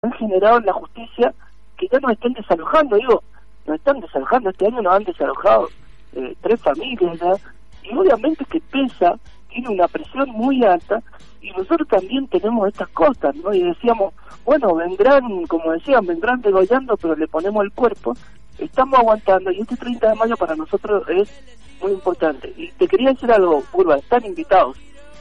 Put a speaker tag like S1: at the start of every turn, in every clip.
S1: han generado en la justicia que ya nos estén desalojando, nos están desalojando, este año nos han desalojado 3 familias ya, y obviamente que pesa, tiene una presión muy alta, y nosotros también tenemos estas cosas, ¿no? Y decíamos, bueno, vendrán, como decían, vendrán degollando, pero le ponemos el cuerpo, estamos aguantando, y este 30 de mayo para nosotros es muy importante. Y te quería decir algo, Urba, están invitados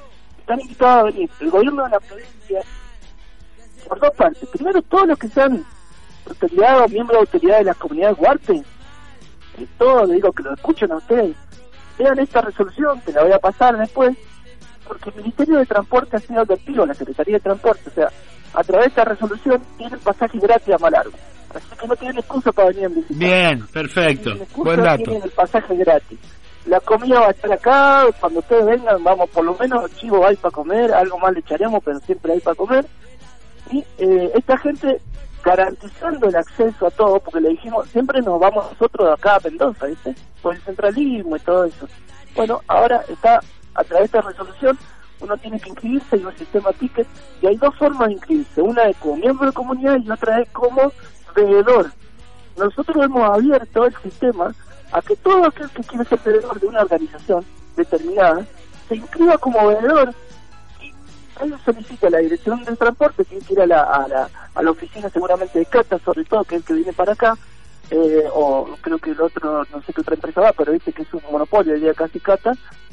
S1: a venir, el gobierno de la provincia, por 2 partes. Primero, todos los que sean autoridades o miembros de autoridades de las comunidades Huarpe, todos, digo, que lo escuchen a ustedes, vean esta resolución, te la voy a pasar después, porque el Ministerio de Transporte ha sido advertido, la Secretaría de Transporte, o sea, a través de esta resolución tienen pasaje gratis a Malargüe, así que no tienen excusa para venir en bicicleta.
S2: Bien, perfecto, buen dato.
S1: Tienen el pasaje gratis. La comida va a estar acá, cuando ustedes vengan, vamos, por lo menos chivo hay para comer, algo más le echaremos, pero siempre hay para comer. Y esta gente garantizando el acceso a todo, porque le dijimos, siempre nos vamos nosotros de acá a Mendoza, ¿viste? Por el centralismo y todo eso. Bueno, ahora está, a través de esta resolución, uno tiene que inscribirse en un sistema ticket, y hay 2 formas de inscribirse, una es como miembro de comunidad y otra es como veedor. Nosotros hemos abierto el sistema a que todo aquel que quiere ser veedor de una organización determinada se inscriba como veedor, y ahí solicita la dirección del transporte, tiene que ir a la oficina seguramente de Cata, sobre todo, que es el que viene para acá, o creo que el otro, no sé qué otra empresa va, pero dice que es un monopolio, diría casi Cata,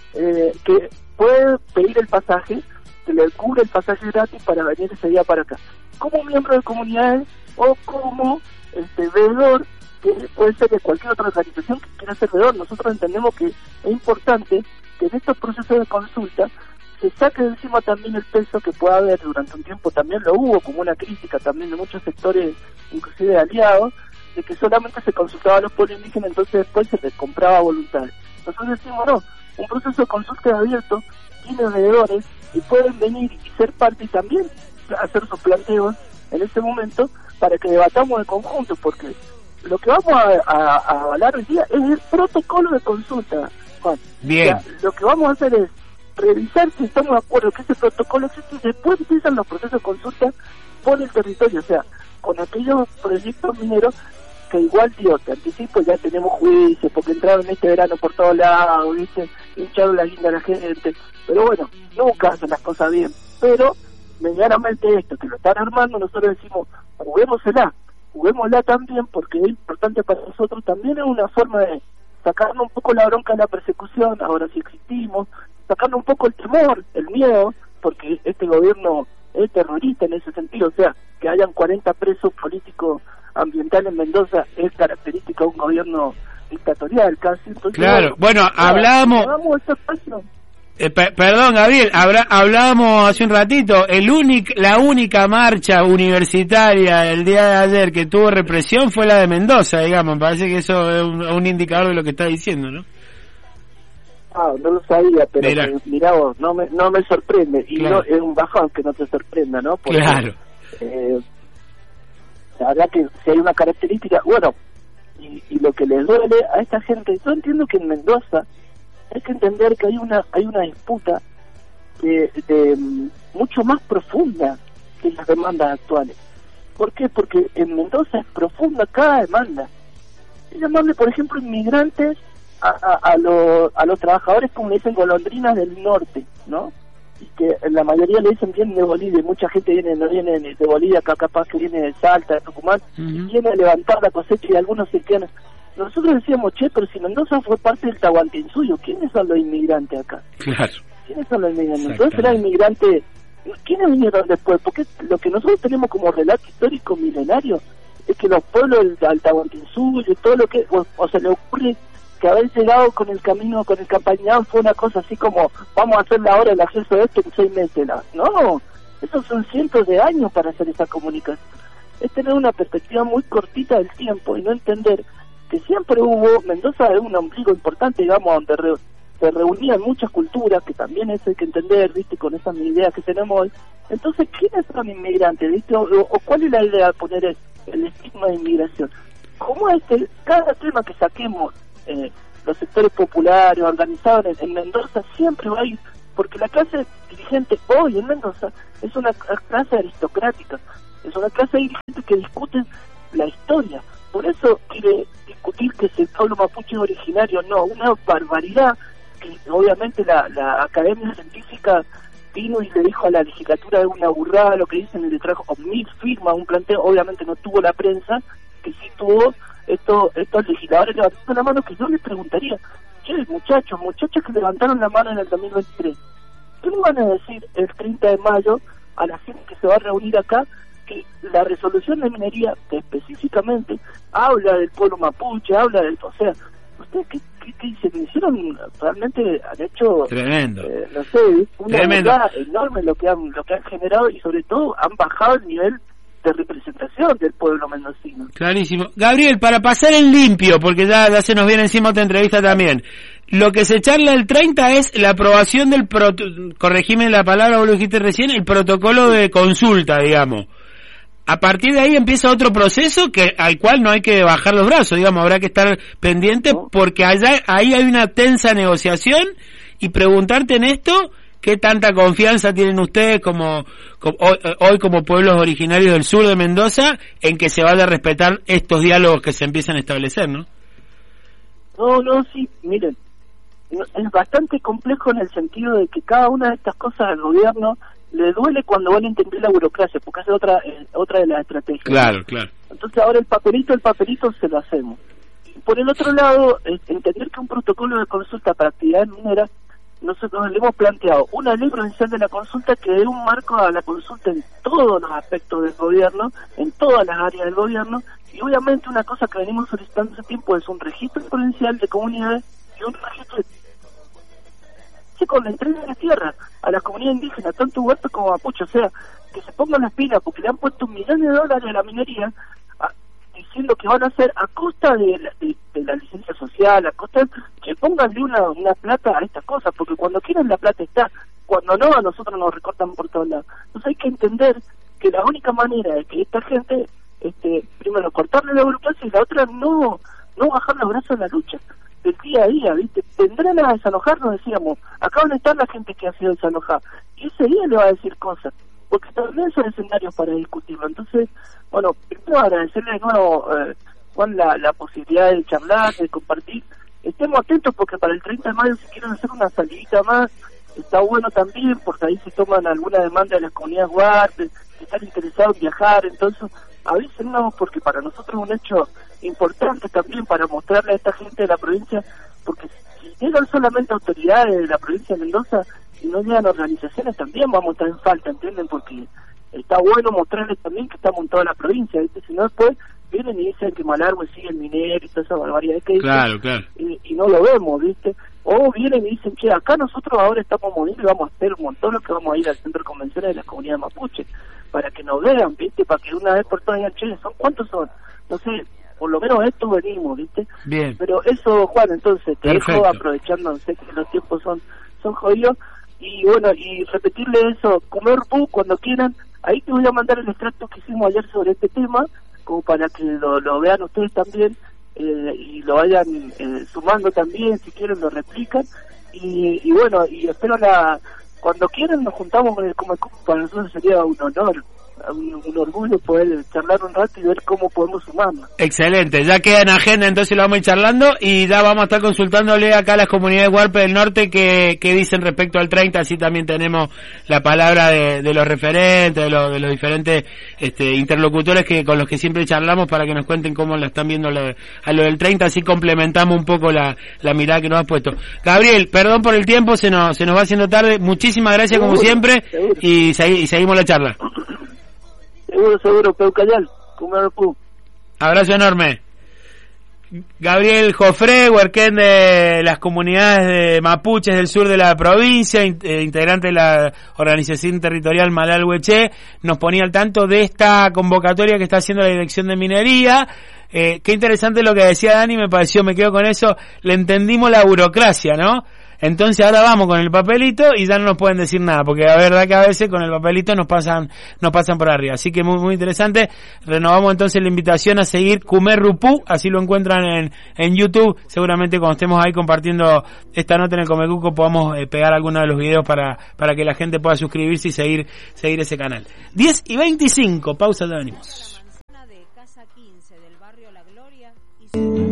S1: que puede pedir el pasaje, que le cubre el pasaje gratis para venir ese día para acá, como miembro de comunidades o como veedor, que puede ser de cualquier otra organización que quiera ser veedor. Nosotros entendemos que es importante que en estos procesos de consulta se saque de encima también el peso que pueda haber durante un tiempo, también lo hubo como una crítica también de muchos sectores, inclusive aliados, de que solamente se consultaba a los pueblos indígenas, entonces después se les compraba voluntad. Nosotros decimos, no, un proceso de consulta es abierto, tiene veedores y pueden venir y ser parte y también hacer sus planteos en ese momento para que debatamos de conjunto, porque lo que vamos a avalar hoy día es el protocolo de consulta, Juan.
S2: Bien.
S1: O sea, lo que vamos a hacer es revisar si estamos de acuerdo que ese protocolo existe, y después empiezan los procesos de consulta por el territorio, o sea, con aquellos proyectos mineros que igual, te anticipo, ya tenemos juicios, porque entraron este verano por todos lados, ¿viste? Hincharon la guinda a la gente, pero bueno, nunca hacen las cosas bien, pero medianamente esto, que lo están armando, nosotros decimos, juguémosla también, porque es importante para nosotros, también es una forma de sacarnos un poco la bronca de la persecución, ahora sí existimos, sacarnos un poco el temor, el miedo, porque este gobierno es terrorista en ese sentido, o sea, que hayan 40 presos políticos ambientales en Mendoza es característica de un gobierno dictatorial casi. Entonces,
S2: claro, bueno, hablábamos... Perdón, Gabriel, hablábamos hace un ratito, la única marcha universitaria el día de ayer que tuvo represión fue la de Mendoza, digamos, me parece que eso es un indicador de lo que está diciendo, ¿no?
S1: No lo sabía, pero mirá vos, no me sorprende, y claro. No, es un bajón que no te sorprenda, ¿no? Porque,
S2: claro.
S1: La verdad que si hay una característica, bueno, y lo que les duele a esta gente, yo entiendo que en Mendoza hay que entender que hay una disputa de mucho más profunda que las demandas actuales. ¿Por qué? Porque en Mendoza es profunda cada demanda. Es llamarle, por ejemplo, inmigrantes a los trabajadores, como le dicen, golondrinas del norte, ¿no? Y que la mayoría le dicen vienen de Bolivia, mucha gente no viene de Bolivia, acá capaz que viene de Salta, de Tucumán, y viene a levantar la cosecha, y algunos se quedan. Nosotros decíamos, pero si Mendoza fue parte del Tahuantinsuyo, ¿quiénes son los inmigrantes acá?
S2: Claro.
S1: ¿Quiénes son los inmigrantes? Entonces eran inmigrantes, ¿quiénes vinieron después? Porque lo que nosotros tenemos como relato histórico milenario es que los pueblos del Tahuantinsuyo y todo lo que, o se le ocurre que haber llegado con el camino, con el campañado fue una cosa así como, vamos a hacerle ahora el acceso a esto en 6 meses. No, esos son cientos de años para hacer esa comunicación. Es tener una perspectiva muy cortita del tiempo y no entender que siempre Mendoza es un ombligo importante, digamos, donde se reunían muchas culturas, que también eso hay que entender, ¿viste? Con esas ideas que tenemos hoy. Entonces, ¿quiénes son inmigrantes, viste? O ¿cuál es la idea de poner el estigma de inmigración? ¿Cómo es que cada tema que saquemos, los sectores populares, organizados en Mendoza, siempre va a ir, porque la clase dirigente hoy en Mendoza es una clase aristocrática, es una clase dirigente que discute la historia. Por eso quiere discutir que si el pueblo mapuche es originario, no, una barbaridad que obviamente la academia científica vino y le dijo a la legislatura de una burrada lo que dicen y le trajo con 1000 firmas un planteo, obviamente no tuvo la prensa, que sí tuvo estos legisladores levantando la mano, que yo les preguntaría, che, muchachos que levantaron la mano en el 2023, ¿qué le van a decir el 30 de mayo a la gente que se va a reunir acá, que la resolución de minería, que específicamente habla del pueblo mapuche, habla del... O sea, ¿ustedes qué dicen? Hicieron, realmente han hecho...
S2: Tremendo.
S1: No sé, una
S2: Tremendo.
S1: verdad enorme lo que han generado, y sobre todo han bajado el nivel de representación del pueblo mendocino.
S2: Clarísimo. Gabriel, para pasar en limpio, porque ya se nos viene encima otra entrevista también, lo que se charla el 30 es la aprobación del, corregime la palabra, vos lo dijiste recién, el protocolo de consulta, digamos. A partir de ahí empieza otro proceso al cual no hay que bajar los brazos, digamos, habrá que estar pendiente, porque ahí hay una tensa negociación, y preguntarte en esto, ¿qué tanta confianza tienen ustedes hoy como pueblos originarios del sur de Mendoza en que se vaya a respetar estos diálogos que se empiezan a establecer, no?
S1: No, sí, miren, es bastante complejo en el sentido de que cada una de estas cosas al gobierno le duele cuando van a entender la burocracia, porque es otra de las estrategias.
S2: Claro.
S1: Entonces ahora el papelito se lo hacemos. Y por el otro lado, entender que un protocolo de consulta para actividades mineras, nosotros le hemos planteado una ley provincial de la consulta que dé un marco a la consulta en todos los aspectos del gobierno, en todas las áreas del gobierno, y obviamente una cosa que venimos solicitando hace tiempo es un registro provincial de comunidades y un registro con la entrega de la tierra a las comunidades indígenas, tanto huertos como mapuche, o sea, que se pongan las pilas, porque le han puesto $1.000.000 a la minería, diciendo que van a hacer a costa de la licencia social, a costa que pónganle una plata a estas cosas, porque cuando quieren la plata está, cuando no a nosotros nos recortan por todos lados. Entonces hay que entender que la única manera de que esta gente, primero cortarle la burocracia, y la otra no bajar los brazos en la lucha del día a día, ¿viste? Vendrán a desalojarnos, decíamos, acá van a estar la gente que ha sido desalojada, y ese día le va a decir cosas, porque también son escenarios para discutirlo. Entonces, bueno, primero agradecerle de nuevo, Juan, la posibilidad de charlar, de compartir. Estemos atentos, porque para el 30 de mayo, si quieren hacer una salidita más, está bueno también, porque ahí se toman alguna demanda de las comunidades guardes, que están interesados en viajar. Entonces, avísennos, porque para nosotros es un hecho importante también para mostrarle a esta gente de la provincia, porque si llegan solamente autoridades de la provincia de Mendoza y no llegan organizaciones, también vamos a estar en falta, ¿entienden? Porque está bueno mostrarles también que estamos en toda la provincia, ¿viste? Si no, después vienen y dicen que Malargüe sigue el minero y toda esa barbaridad que dicen,
S2: claro.
S1: Y no lo vemos, ¿viste? O vienen y dicen, che, acá nosotros ahora estamos moviendo y vamos a hacer un montón, lo que vamos a ir al centro de convenciones de la comunidad mapuche, para que nos vean, ¿viste? Para que una vez por todas digan, che, ¿cuántos son? No sé, por lo menos esto venimos, ¿viste?
S2: Bien.
S1: Pero eso, Juan, entonces, te
S2: Perfecto.
S1: dejo aprovechando, sé que los tiempos son jodidos, y bueno, y repetirle eso, comer pu cuando quieran. Ahí te voy a mandar el extracto que hicimos ayer sobre este tema, como para que lo vean ustedes también, y lo vayan sumando también, si quieren lo replican, y bueno, y espero cuando quieran nos juntamos con el Come Cup, para nosotros sería un honor, un orgullo poder charlar un rato y ver cómo podemos sumarnos.
S2: Excelente, ya queda en agenda, entonces lo vamos a ir charlando, y ya vamos a estar consultándole acá a las comunidades huarpe del norte que dicen respecto al 30, así también tenemos la palabra de los referentes, de los diferentes interlocutores con los que siempre charlamos, para que nos cuenten cómo la están viendo a lo del 30, así complementamos un poco la mirada que nos has puesto. Gabriel, perdón por el tiempo, se nos va haciendo tarde, muchísimas gracias como siempre,
S1: seguro.
S2: Y seguimos la charla.
S1: Seguro, Peucayal, comer pu.
S2: Abrazo enorme. Gabriel Jofré, huarquén de las comunidades de mapuches del sur de la provincia, integrante de la organización territorial Malargüe, nos ponía al tanto de esta convocatoria que está haciendo la Dirección de Minería. Qué interesante lo que decía Dani, me quedo con eso, le entendimos la burocracia, ¿no? Entonces ahora vamos con el papelito y ya no nos pueden decir nada, porque la verdad que a veces con el papelito nos pasan por arriba. Así que muy muy interesante. Renovamos entonces la invitación a seguir Khmer Roupu, así lo encuentran en YouTube. Seguramente cuando estemos ahí compartiendo esta nota en el Comecuco podamos pegar alguno de los videos para que la gente pueda suscribirse y seguir ese canal. 10:25, pausa, ya venimos.
S3: De Casa 15 del barrio La Gloria y